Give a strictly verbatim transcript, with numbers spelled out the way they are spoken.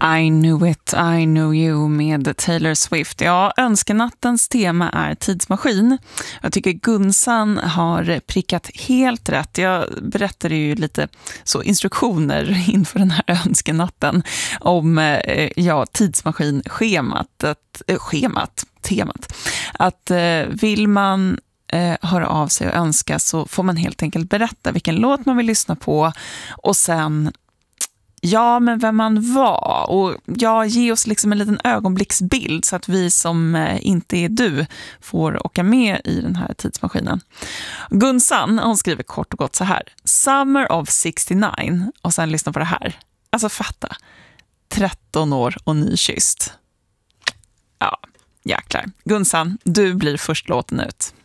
I knew it, I knew you med Taylor Swift. Ja, önskenattens tema är tidsmaskin. Jag tycker Gunsan har prickat helt rätt. Jag berättade ju lite så instruktioner inför den här önskenatten om ja, tidsmaskinschemat. Att, äh, schemat, temat. Att äh, vill man äh, höra av sig och önska så får man helt enkelt berätta vilken låt man vill lyssna på och sen ja, men vem man var. Och ja, ge oss liksom en liten ögonblicksbild så att vi som eh, inte är du får åka med i den här tidsmaskinen. Gunsan, hon skriver kort och gott så här. Summer of sextionio. Och sen lyssna på det här. Alltså fatta. tretton år och nykysst. Ja, jäklar. Gunsan, du blir först låten ut.